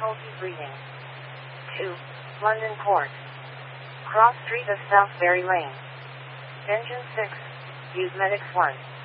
difficulty breathing. 2. London Port. Cross Street of Southbury Lane. Engine 6. Use Medics 1.